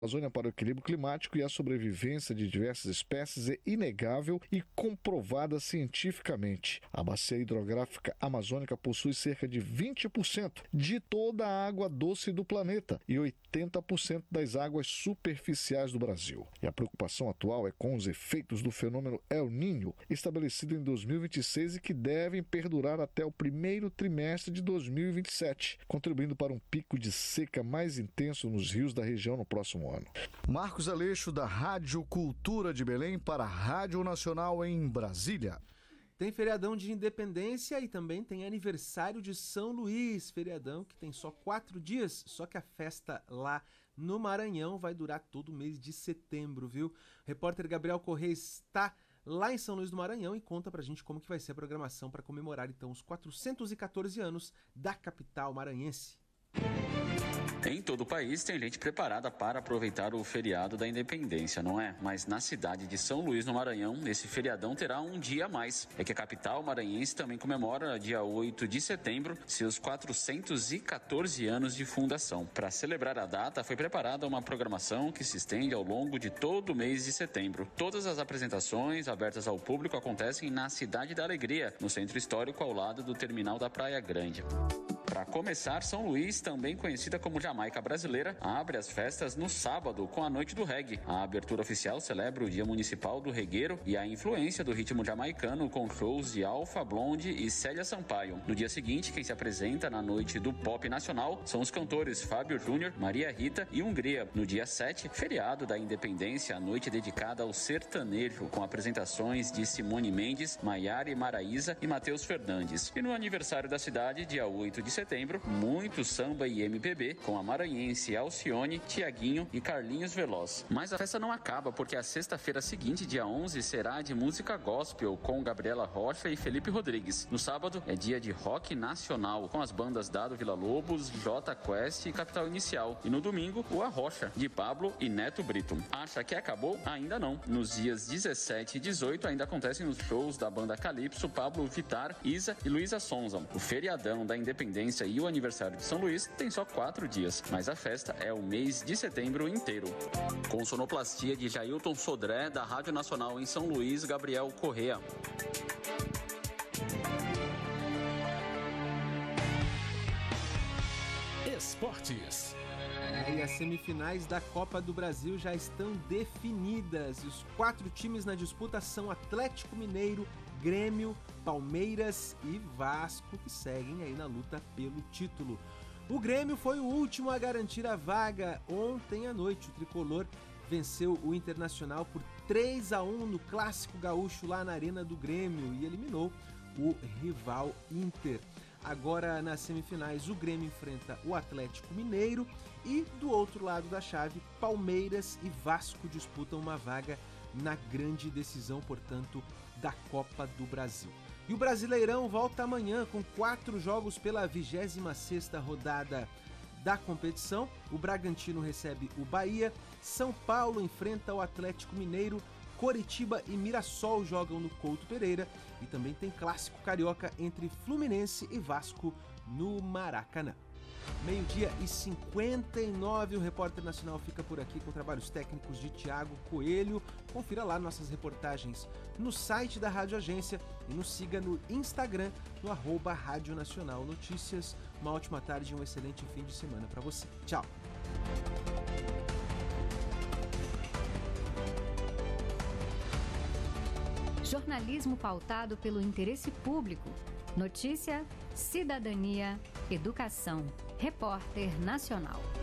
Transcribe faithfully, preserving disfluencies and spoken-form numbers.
Amazônia para o equilíbrio climático e a sobrevivência de diversas espécies é inegável e comprovada cientificamente. A bacia hidrográfica amazônica possui cerca de vinte por cento de toda a água doce do planeta e oitenta por cento das águas superficiais do Brasil. E a preocupação atual é com os efeitos do fenômeno El Niño, estabelecido em dois mil e vinte e seis e que devem perdurar até o primeiro trimestre de dois mil e vinte e sete, contribuindo para um pico de seca mais intenso nos rios da região no próximo ano. Marcos Aleixo, da Rádio Cultura de Belém, para a Rádio Nacional em Brasília. Tem feriadão de Independência e também tem aniversário de São Luís, feriadão que tem só quatro dias, só que a festa lá no Maranhão vai durar todo o mês de setembro, viu? O repórter Gabriel Correia está lá em São Luís do Maranhão e conta pra gente como que vai ser a programação para comemorar então os quatrocentos e quatorze anos da capital maranhense. Em todo o país tem gente preparada para aproveitar o feriado da Independência, não é? Mas na cidade de São Luís, no Maranhão, esse feriadão terá um dia a mais. É que a capital maranhense também comemora, dia oito de setembro, seus quatrocentos e quatorze anos de fundação. Para celebrar a data, foi preparada uma programação que se estende ao longo de todo o mês de setembro. Todas as apresentações abertas ao público acontecem na Cidade da Alegria, no centro histórico ao lado do terminal da Praia Grande. Para começar, São Luís, também conhecida como Jamaica Brasileira, abre as festas no sábado com a Noite do Reggae. A abertura oficial celebra o Dia Municipal do Regueiro e a influência do ritmo jamaicano com shows de Alfa Blonde e Célia Sampaio. No dia seguinte, quem se apresenta na Noite do Pop Nacional são os cantores Fábio Júnior, Maria Rita e Hungria. No dia sete, feriado da Independência, a noite dedicada ao sertanejo, com apresentações de Simone Mendes, Maiara Maraíza e Matheus Fernandes. E no aniversário da cidade, dia oito de setembro, setembro, muito samba e M P B, com a maranhense Alcione, Tiaguinho e Carlinhos Veloz. Mas a festa não acaba, porque a sexta-feira seguinte, dia onze, será de música gospel, com Gabriela Rocha e Felipe Rodrigues. No sábado, é dia de rock nacional, com as bandas Dado Villa Lobos, J Quest e Capital Inicial. E no domingo, o Arrocha, de Pablo e Neto Brito. Acha que acabou? Ainda não. Nos dias dezessete e dezoito, ainda acontecem os shows da banda Calypso, Pablo Vittar, Isa e Luísa Sonza. O feriadão da Independência e o aniversário de São Luís tem só quatro dias, mas a festa é o mês de setembro inteiro. Com sonoplastia de Jailton Sodré, da Rádio Nacional em São Luís, Gabriel Correia. Esportes. E as semifinais da Copa do Brasil já estão definidas e os quatro times na disputa são Atlético Mineiro, Grêmio, Palmeiras e Vasco, que seguem aí na luta pelo título. O Grêmio foi o último a garantir a vaga. Ontem à noite o tricolor venceu o Internacional por três a um no Clássico Gaúcho lá na Arena do Grêmio e eliminou o rival Inter. Agora nas semifinais o Grêmio enfrenta o Atlético Mineiro e do outro lado da chave Palmeiras e Vasco disputam uma vaga na grande decisão, portanto, da Copa do Brasil. E o Brasileirão volta amanhã com quatro jogos pela vigésima sexta rodada da competição. O Bragantino recebe o Bahia, São Paulo enfrenta o Atlético Mineiro, Coritiba e Mirassol jogam no Couto Pereira e também tem clássico carioca entre Fluminense e Vasco no Maracanã. Meio-dia e cinquenta e nove, o Repórter Nacional fica por aqui com trabalhos técnicos de Tiago Coelho. Confira lá nossas reportagens no site da Rádio Agência e nos siga no Instagram, no arroba Rádio Nacional Notícias. Uma ótima tarde e um excelente fim de semana para você. Tchau! Jornalismo pautado pelo interesse público. Notícia, cidadania, educação. Repórter Nacional.